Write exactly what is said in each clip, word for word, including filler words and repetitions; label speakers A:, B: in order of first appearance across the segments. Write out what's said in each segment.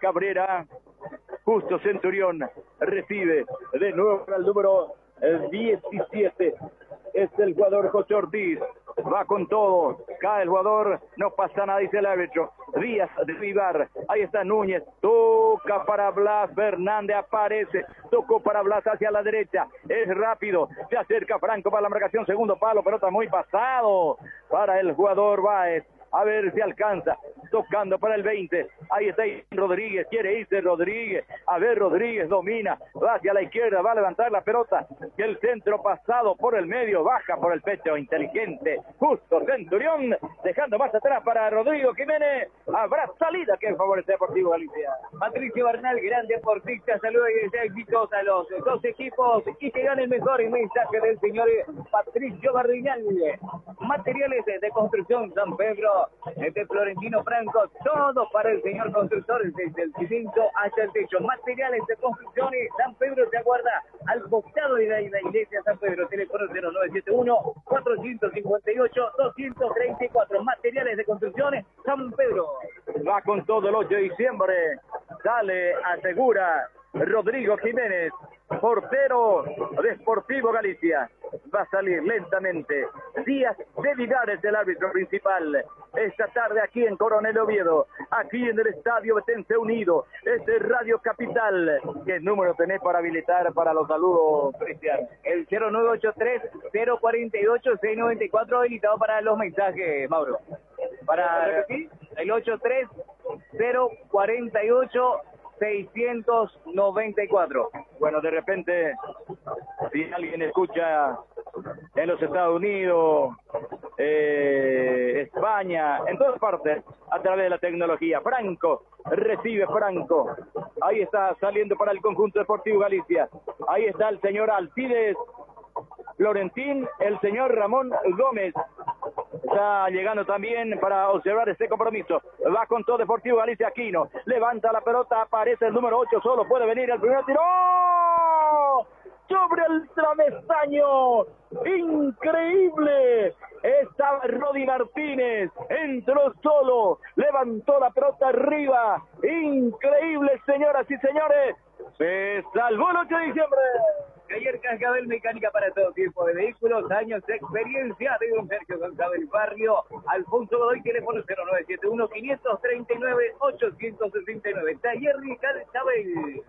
A: Cabrera. Justo Centurión recibe de nuevo al número diecisiete. Es el jugador José Ortiz. Va con todo, cae el jugador, no pasa nada, dice el árbitro. Díaz de Vivar, ahí está Núñez, toca para Blas, Fernández aparece, tocó para Blas hacia la derecha, es rápido, se acerca Franco para la marcación, segundo palo, pelota muy pasado para el jugador Báez. A ver si alcanza, tocando para el veinte, ahí está Rodríguez, quiere irse Rodríguez, a ver Rodríguez domina, va hacia la izquierda, va a levantar la pelota, y el centro pasado por el medio, baja por el pecho, inteligente, justo Centurión, dejando más atrás para Rodrigo Jiménez, habrá salida que favorece Deportivo Galicia.
B: Patricio Bernal, gran deportista, saludos y desea éxitos a los dos equipos y que gane el mejor mensaje del señor Patricio Bernal. Materiales de construcción San Pedro, de Florentino Franco, todo para el señor constructor, desde el cimiento hasta el techo. Materiales de construcción y San Pedro te aguarda al costado de la iglesia San Pedro. Teléfono cero nueve siete uno, cuatro cinco ocho, dos tres cuatro. Materiales de construcción San Pedro.
A: Va con todo el ocho de diciembre, sale, asegura Rodrigo Jiménez, portero de Sportivo Galicia. Va a salir lentamente Díaz de Vivar es el árbitro principal esta tarde aquí en Coronel Oviedo, aquí en el Estadio Betense Unido. Este es Radio Capital. ¿Qué número tenés para habilitar para los saludos, Cristian?
B: El cero nueve ocho tres, cero cuatro ocho, seis nueve cuatro habilitado para los mensajes, Mauro. Para el ocho tres, cero cuatro ocho, seiscientos noventa y cuatro.
A: Bueno, de repente, si alguien escucha en los Estados Unidos, eh, España, en todas partes, a través de la tecnología, Franco, recibe Franco, ahí está saliendo para el conjunto Deportivo Galicia, ahí está el señor Alcides Florentín, el señor Ramón Gómez, está llegando también para observar este compromiso. Va con todo Deportivo Galicia. Aquino levanta la pelota, aparece el número ocho, solo puede venir el primer tiro sobre el travesaño. Increíble, estaba Rodi Martínez, entró solo, levantó la pelota arriba. Increíble, señoras y señores, se salvó el ocho de diciembre.
B: Taller Cascabel, mecánica para todo tipo de vehículos, años de experiencia de don Sergio Cascabel, barrio Alfonso Godoy, teléfono cero nueve siete uno, cinco tres nueve, ocho seis nueve. Taller Cascabel.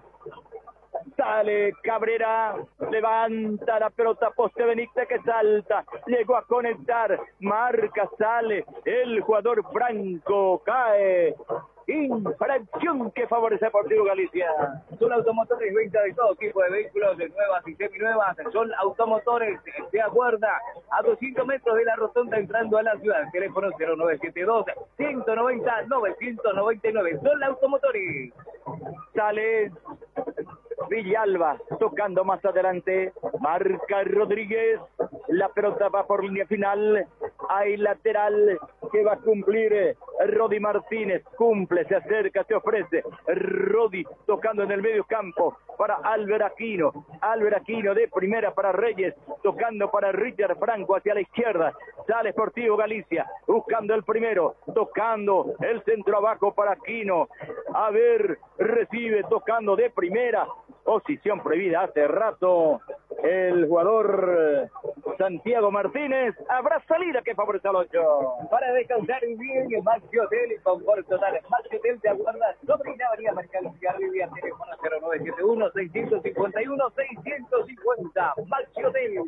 A: Sale Cabrera, levanta la pelota, poste Benítez que salta, llegó a conectar, marca, sale, el jugador Franco cae. Infracción que favorece a Deportivo Galicia.
B: Son automotores, venta de todo tipo de vehículos, de nuevas y seminuevas. Son automotores, se aguarda a doscientos metros de la rotonda entrando a la ciudad. Teléfono cero nueve siete dos, ciento noventa, novecientos noventa y nueve. Son automotores.
A: Sale Villalba, tocando más adelante, marca Rodríguez, la pelota va por línea final, hay lateral que va a cumplir Rodi Martínez, cumple, se acerca, se ofrece, Rodi tocando en el medio campo para Álvaro Aquino, Álvaro Aquino de primera para Reyes, tocando para Richard Franco hacia la izquierda, sale Sportivo Galicia, buscando el primero, tocando el centro abajo para Aquino, a ver, recibe, tocando de primera, posición prohibida hace rato el jugador Santiago Martínez. Habrá salida que favorece al ocho.
B: Para descansar bien, Maxi Hotel y confort total. Maxi Hotel te aguarda sobre la avenida Mercado Cigarribia, teléfono cero nueve siete uno, seis cinco uno, seis cinco cero. Maxi Hotel.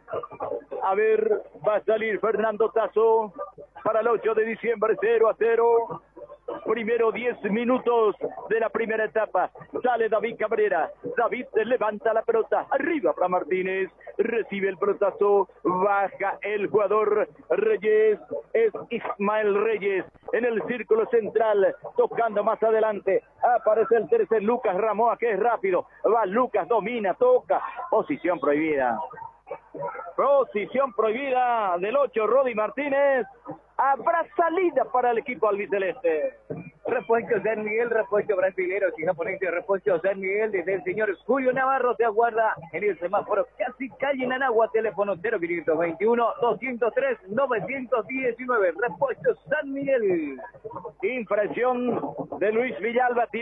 A: A ver, va a salir Fernando Tazo para el ocho de diciembre, cero a cero. Primero diez minutos de la primera etapa. Sale David Cabrera. David levanta la pelota. Arriba para Martínez. Recibe el pelotazo. Baja el jugador Reyes. Es Ismael Reyes en el círculo central. Tocando más adelante. Aparece el tercer Lucas Ramoa, que es rápido. Va Lucas, domina, toca. Posición prohibida. Posición prohibida del ocho, Rodi Martínez. Habrá salida para el equipo albiceleste.
B: Repuesto San Miguel, repuesto brasileños y japoneses, repuesto San Miguel desde el señor Julio Navarro te aguarda en el semáforo casi calle Nanagua, teléfono cero quinientos veintiuno, doscientos tres, novecientos diecinueve. Repuesto San Miguel.
A: Infracción de Luis Villalba.